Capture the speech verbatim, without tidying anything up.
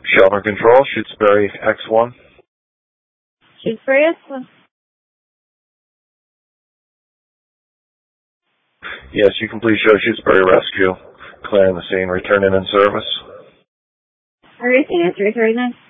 Shelter Control, Shutesbury X one. Shutesbury X one. Yes, you can please show Shutesbury Rescue. Clearing the scene, returning in service. Everything is returning.